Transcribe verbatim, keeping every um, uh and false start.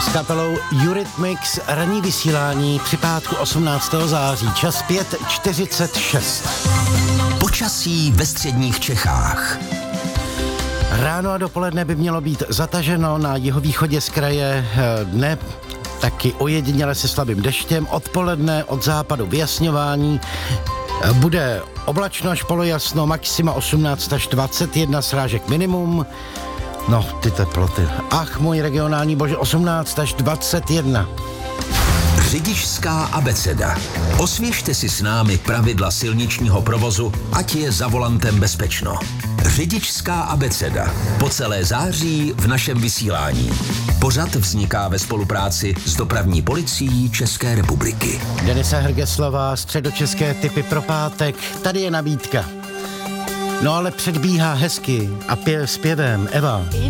s kapelou Eurythmics, ranní vysílání při pátku osmnáctého září, čas pět čtyřicet šest. Počasí ve středních Čechách. Ráno a dopoledne by mělo být zataženo, na jihovýchodě z kraje dne taky ojediněle se slabým deštěm, odpoledne od západu vyjasňování, bude oblačno až polojasno, maxima osmnáct až dvacet jedna, srážek minimum. No, ty teploty. Ach, můj regionální bože, osmnáct až dvacet jedna. Řidičská abeceda. Osvěžte si s námi pravidla silničního provozu, ať je za volantem bezpečno. Řidičská abeceda. Po celé září v našem vysílání. Pořad vzniká ve spolupráci s dopravní policií České republiky. Denisa Hrgeslová, středočeské tipy pro pátek. Tady je nabídka. No ale předbíhá hezky a pě- zpěvem Eva.